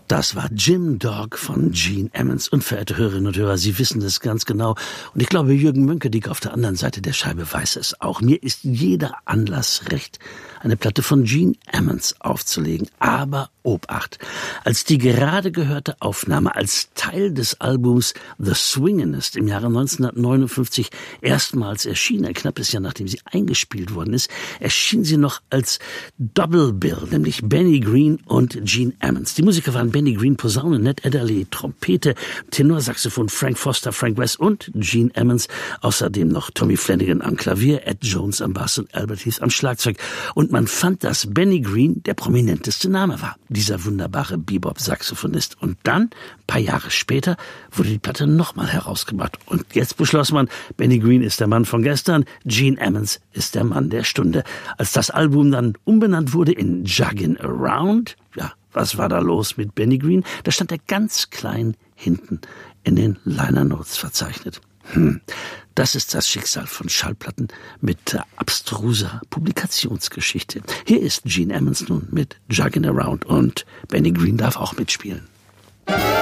Das war Jim Dog von Gene Ammons. Und verehrte Hörerinnen und Hörer, Sie wissen das ganz genau. Und ich glaube, Jürgen Mönkediek auf der anderen Seite der Scheibe weiß es auch. Mir ist jeder Anlass recht, eine Platte von Gene Ammons aufzulegen. Aber Obacht, als die gerade gehörte Aufnahme als Teil des Albums The Swinginist im Jahre 1959 erstmals erschien, ein knappes Jahr nachdem sie eingespielt worden ist, erschien sie noch als Double Bill, nämlich Benny Green und Gene Ammons. Die Musiker waren Benny Green Posaune, Ned Adderley Trompete, Tenorsaxophon Frank Foster, Frank West und Gene Ammons. Außerdem noch Tommy Flanagan am Klavier, Ed Jones am Bass und Albert Heath am Schlagzeug. Und man fand, dass Benny Green der prominenteste Name war, dieser wunderbare Bebop-Saxophonist. Und dann, ein paar Jahre später, wurde die Platte nochmal herausgebracht. Und jetzt beschloss man, Benny Green ist der Mann von gestern, Gene Ammons ist der Mann der Stunde. Als das Album dann umbenannt wurde in Juggin' Around, ja, was war da los mit Benny Green? Da stand er ganz klein hinten in den Liner Notes verzeichnet. Das ist das Schicksal von Schallplatten mit abstruser Publikationsgeschichte. Hier ist Gene Ammons nun mit Juggin' Around und Benny Green darf auch mitspielen.